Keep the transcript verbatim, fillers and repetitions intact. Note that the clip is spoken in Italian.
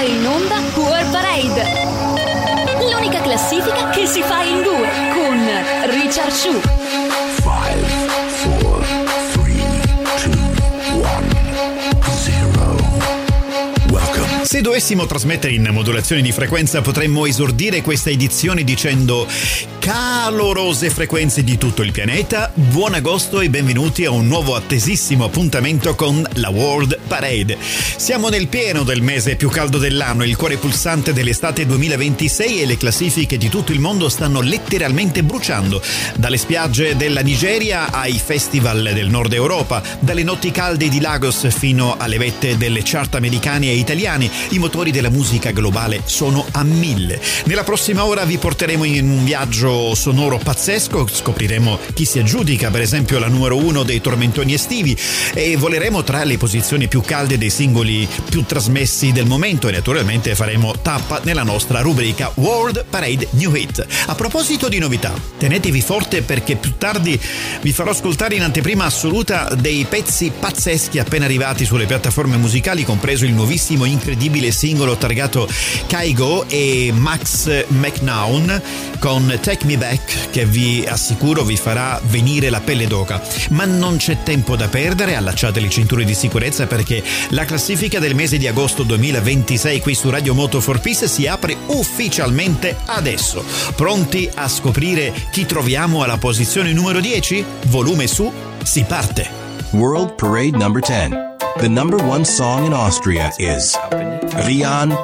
in onda World Parade, l'unica classifica che si fa in due con Richard Shu. five, four, three, two, one, zero. Welcome. Se dovessimo trasmettere in modulazione di frequenza, potremmo esordire questa edizione dicendo: calorose frequenze di tutto il pianeta, buon agosto e benvenuti a un nuovo attesissimo appuntamento con la World Parade. Siamo nel pieno del mese più caldo dell'anno, il cuore pulsante dell'estate duemilaventisei, e le classifiche di tutto il mondo stanno letteralmente bruciando. Dalle spiagge della Nigeria ai festival del nord Europa, dalle notti calde di Lagos fino alle vette delle chart americane e italiani, i motori della musica globale sono a mille. Nella prossima ora vi porteremo in un viaggio sonoro pazzesco, scopriremo chi si aggiudica per esempio la numero uno dei tormentoni estivi e voleremo tra le posizioni più calde dei singoli più trasmessi del momento, e naturalmente faremo tappa nella nostra rubrica World Parade New Hit. A proposito di novità, tenetevi forte perché più tardi vi farò ascoltare in anteprima assoluta dei pezzi pazzeschi appena arrivati sulle piattaforme musicali, compreso il nuovissimo incredibile singolo targato Kygo e Max McNown con Take Me Back, che vi assicuro vi farà venire la pelle d'oca. Ma non c'è tempo da perdere, allacciate le cinture di sicurezza perché la classifica del mese di agosto duemilaventisei qui su Radio Moto for Peace si apre ufficialmente adesso. Pronti a scoprire chi troviamo alla posizione numero dieci? Volume su, si parte! World Parade number ten. The number one song in Austria is Rian